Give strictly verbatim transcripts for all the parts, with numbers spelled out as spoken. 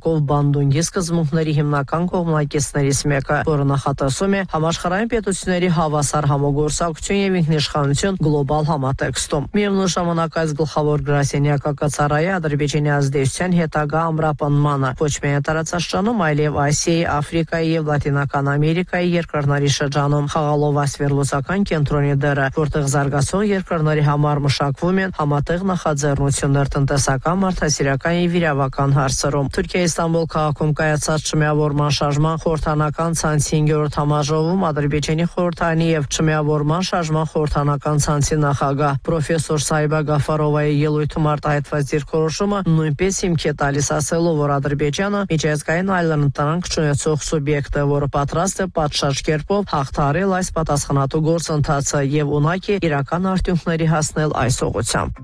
ժամանակով բանդունգի սկզբունքների հիմնական կողմնակիցներից մեկը, որը նախատեսում է համաշխարհային պետությունների հավասար համագործակցություն եւ ինքնիշխանություն գլոբալ համատեքստում։ Միևնույն ժամանակ այս գլխավոր գրասենյակը կծառայի Ադրբեջանի ազդեցության հետագա ամրապնմանը ոչ միայն տարածաշրջանում, այլև Ասիայի, Աֆրիկայի եւ Լատինական Ամերիկայի երկրների շրջանում, խաղալով այս վերլուծական կենտրոնի դերը, որտեղ զարգացող երկրների համար մշակվում են համատեղ նախաձեռնություններ տնտեսական, մարդասիրական եւ իրավական հարցերում։ Թուրքիայի Ստամբուլ քաղաքում կայացած Չմիավորման շարժման խորհրդանական ցանցի հինգերորդ համաժողովում Ադրբեջանի խորհրդանի եւ Չմիավորման շարժման խորհրդանական ցանցի նախագահ պրոֆեսոր Սայբա Գաֆարովայի ելույթում արտահայտված դիրքորոշումը նույնպես հիմք է տալիս, ասելով, որ Ադրբեջանը միջազգային այլընտրանք չունեցող սուբյեկտ է, որը պատրաստ է պատշաճ կերպով հաղթահարել այս պատասխանատու գործընթացը եւ ունակ է իրական արդյունքների հասնել այս ուղղությամբ։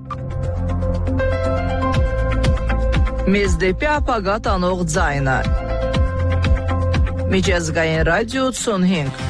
Մեզ դեպի ապագա տանող ձայնը։ Միջազգային ռադիո ութսունհինգ։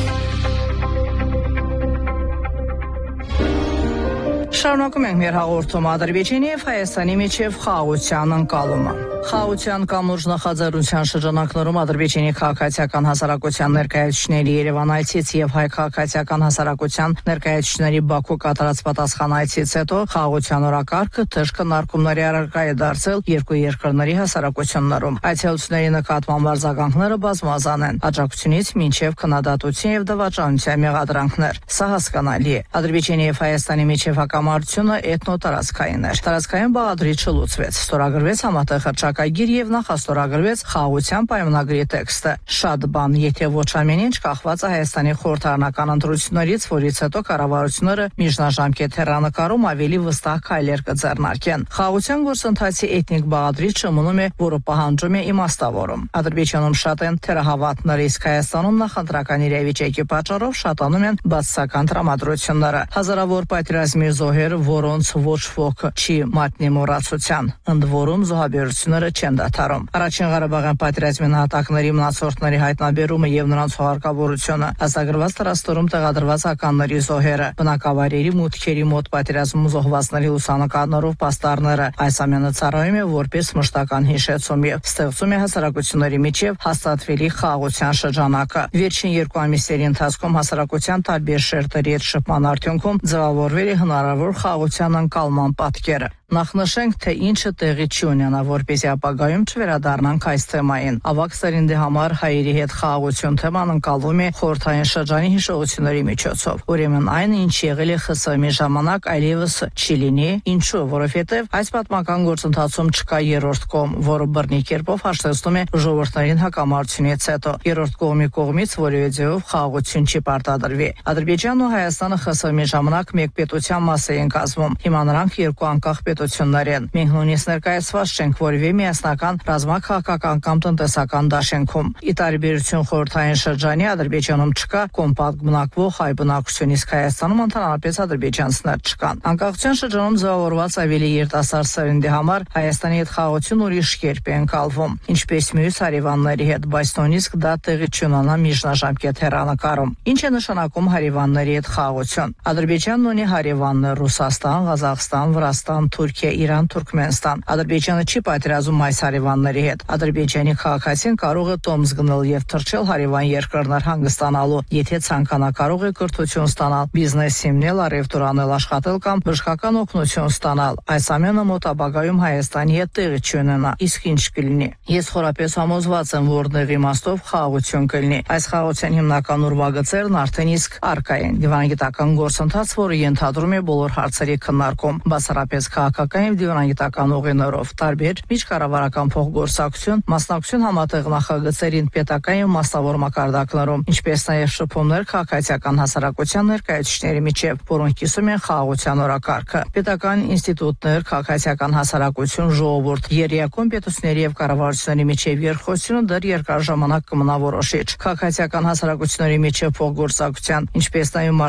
Շարունակում ենք մեր հաղորդումը Ադրբեջանի եւ Հայաստանի միջև խաղաղության ընկալումը։ Խաղաղության կամուրջ նախաձեռնության շրջանակներում Ադրբեջանի քաղաքացիական հասարակության ներկայացուցիչների Երևանայցից եւ հայ քաղաքացիական հասարակության ներկայացուցիչների Բաքու կատարած պատասխան այցից հետո խաղաղության օրակարգը թեժ քննարկումների առարկա է դարձել երկու երկրների հասարակություններում։ Այցելությունների նկատմամբ արձագանքները բազմազան են՝ աջակցությունից մինչև քննադատություն եւ դավաճանության մեղադրանքներ։ Սա հասկանալի է։ Ադրբեջանի եւ Հայաստանի միջև հակամարտությունը էթնոտարածքային էր։ Տարածքային բաղադրիչ չլուծվեց, ստորագրվեց համատեղ հռչակագիր եւ նախաստորագրվեց խաղաղության պայմանագրի տեքստը։ Շատ բան, եթե ոչ ամեն ինչ, կախված է Հայաստանի խորհրդարանական ընտրություններից, որից հետո կառավարությունները միջնաժամկետ հեռանկարում ավելի վստահ քայլեր կձեռնարկեն։ Խաղաղության գործընթացի էթնիկ բաղադրիչը մնում է, որը պահանջում է իմաստավորում։ Ադրբեջանում շատ են թերահավատներ, իսկ Հայաստանում նախընտրական իրավիճակի պատճառով շատանում են բացասական տրամադրությունները։ Հազարավոր պատերազմի զոհեր, որոնց ոչ ոք չի մատնի մոռացության, ընդ որում զոհաբերությունները չեն դադարում։ Առաջին Ղարաբաղյան պատերազմի նահատակների մնացորդների հայտնաբերումը եւ նրանց հարկավորությունը, ազդագրված տարածքներում տեղադրված ականների զոհերը, բնակավայրերի մուտքերի մոտ պատերազմում զոհվածների լուսանկարներով պաստառները, այս ամենը ծառայում է որպես մշտական հիշեցում եւ ստեղծում է հասարակությունների միջև հաստատվելի խաղաղության շրջանակը։ Վերջին երկու ամիսների ընթացքում հասարակության տարբեր շերտերի հետ շփման արդյունքում ձևավորվել է հնարավոր խաղաղության ընկալման պատկերը։ Նախ նշենք, թե ինչը տեղի չի ունենա, որպեսզի ապագայում չվերադառնանք այս թեմային։ Ավագ սերնդի համար հայերի հետ խաղաղություն թեման ընկալվում է խորհրդային շրջանի հիշողությունների միջոցով։ Ուրեմն այն, ինչ եղել է ԽՍՀՄ-ի ժամանակ, այլևս չի լինի։ Ինչու՞, որովհետև այս պատմական գործընթացում չկա երրորդ կողմ, որը բռնի կերպով հաշտեցնում է ժողովրդներին հակամարտությունից հետո։ Երրորդ կողմի կողմից որևէ ձևով խաղաղություն չի պարտադրվի։ Ադրբեջանն ու Հայաստանը ԽՍՀՄ-ի ժամանակ մեկ պետության մաս էին կազմում։ Հիմա նրանք երկու անկախ պետություններ են։ Մենք նույնիսկ ներկայացված չենք որևէ միասնական ռազմաքաղաքական կամ տնտեսական դաշինքում։ Ի տարբերություն խորհրդային շրջանի, Ադրբեջանում չկա կոմպակտ բնակվող հայ բնակչություն, իսկ Հայաստանում ընդհանրապես ադրբեջանցիներ չկան։ Անկախության շրջանում ձևավորված ավելի երիտասարդ սերնդի համար Հայաստանի հետ խաղաղություն ուրիշ կերպ է ընկալվում, ինչպես մյուս հարևանների հետ, բայց նույնիսկ դա տեղի չունենա միջնաժամկետ հեռանկարում։ Ինչ է նշանակում հարևանների հետ խաղաղություն։ Ադրբեջանն ունի հարևաններ Ռուսաստան, Ղազախստան, Վրաստան, Թուրքիա, Իրան, Թուրքմենստան։ Ադրբեջանը չի պատերազմ այս հարևանների հետ։ Ադրբեջանի քաղաքացին կարող է տոմս գնել եւ թռչել հարևան երկրներ հանգստանալու, եթե ցանկանա, կարող է կրթություն ստանալ, բիզնես հիմնել, առևտուր անել, աշխատել կամ բժշկական օգնություն ստանալ։ Այս ամենը մոտ ապագայում Հայաստանի հետ տեղի չունենա։ Իսկ ինչ կլինի։ Ես խորապես համոզված եմ, որ նեղ իմաստով խաղաղություն կլինի։ Այս խաղաղության հիմնական ուրվագծերն արդեն իսկ առկա են։ Դիվանագիտական գործընթաց, որը ենթադրում է բոլոր հարցերի քննարկում, բացառապես քաղաքական եւ դիվանագիտական ուղիներով, տարբեր միջկառավարական փոխգործակցություն, մասնակցություն համատեղ նախագծերին պետական եւ մասնավոր մակարդակներում, ինչպես նաեւ շփումներ քաղաքացիական հասարակության ներկայացուցիչների միջև, որոնք կիսում են խաղաղության օրակարգը։ Պետական ինստիտուտներ, քաղաքացիական հասարակություն, ժողովուրդ, երիակոմ պետությունների եւ կառավարությունների միջև երկխոսությունը դեռ երկար ժամանակ կմնա որոշիչ։ Քաղաքացիական հասարակությունների միջև փոխգործակցության, ինչպես նաեւ